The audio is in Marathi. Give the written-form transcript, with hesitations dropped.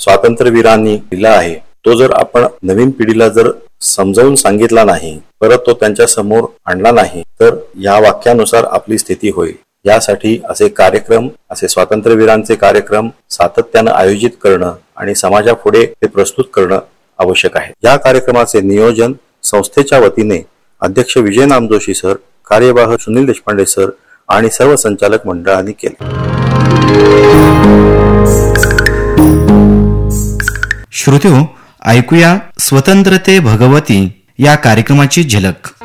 स्वातंत्र्यवीरांनी दिला आहे तो जर आपण नवीन पिढीला जर समजावून सांगितला नाही, परत तो त्यांच्या समोर आणला नाही, तर या वाक्यानुसार आपली स्थिती होईल. यासाठी असे कार्यक्रम, असे स्वातंत्र्यवीरांचे कार्यक्रम सातत्यानं आयोजित करणं आणि समाजापुढे ते प्रस्तुत करणं आवश्यक आहे. या कार्यक्रमाचे नियोजन संस्थेच्या वतीने अध्यक्ष विजय नामजोशी सर, कार्यवाह सुनील देशपांडे सर आणि सर्व संचालक मंडळांनी केले. श्रोत्यो, ऐकूया स्वतंत्रते भगवती या कार्यक्रमाची झलक.